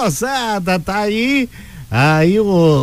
moçada, tá aí. Aí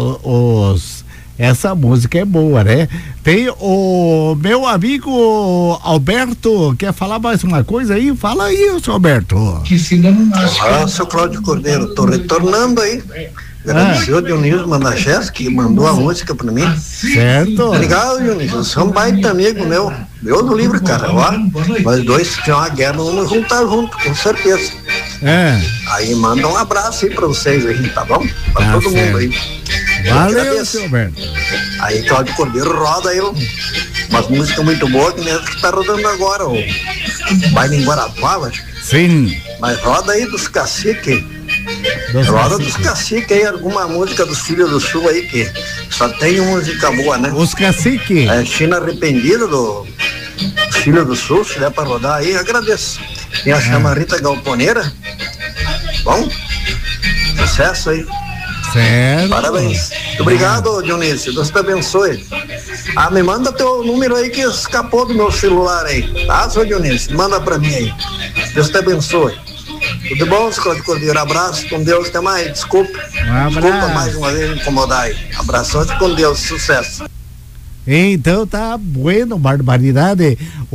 essa música é boa, né? Tem o meu amigo Alberto, quer falar mais uma coisa aí? Fala aí, seu Alberto. Que se ainda não nasce. Seu Cláudio Cordeiro, tô retornando aí. Agradecer o Dionísio Manaches, que mandou a música pra mim. Certo. Obrigado, Dionísio. Você é um baita amigo meu. Deus no livro, cara. Ó, nós dois, se tiver uma guerra, vamos juntar junto, com certeza. Aí manda um abraço aí pra vocês aí, tá bom? Pra todo mundo aí. Valeu, seu Alberto. Aí, Cláudio Cordeiro roda aí umas músicas muito boas, que nem essa que tá rodando agora, o Baile em Guarapuava. Sim. Mas roda aí dos caciques. Roda dos caciques aí, alguma música dos Filhos do Sul aí, que só tem música boa, né? Os caciques. É China Arrependida dos Filhos do Sul, se der pra rodar aí, agradeço. Tem a chama Rita Galponeira. Bom, sucesso aí. Certo. Parabéns. Muito obrigado, Dionísio. Deus te abençoe. Me manda teu número aí que escapou do meu celular aí. Tá, seu Dionísio? Manda pra mim aí. Deus te abençoe. Tudo bom, Cláudio Cordeiro? Abraço, com Deus, até mais. Desculpa mais uma vez me incomodar aí. Abraço, com Deus, sucesso. Então tá bueno, barbaridade.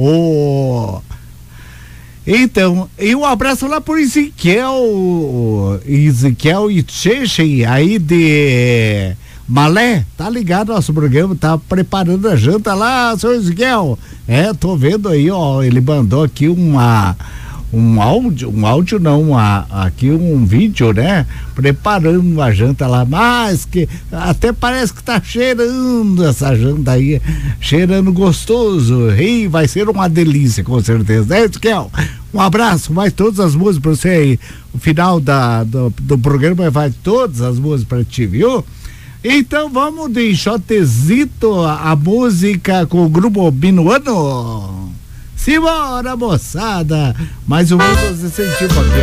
Então, e um abraço lá pro Ezequiel Itcheche, aí de Malé, tá ligado ao nosso programa, tá preparando a janta lá, seu Ezequiel. Tô vendo aí, ó, ele mandou aqui aqui um vídeo, né? Preparando uma janta lá, mas que até parece que tá cheirando essa janta aí, cheirando gostoso. E vai ser uma delícia, com certeza, né, Ezequiel? Um abraço, vai todas as músicas pra você aí. O final do programa vai todas as músicas pra ti, viu? Então vamos de shotezito, a música com o grupo Minuano. Simbora, moçada! Mais um outro incentivo aqui,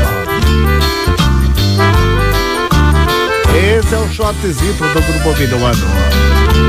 ó. Esse é o shotezito do grupo Minuano.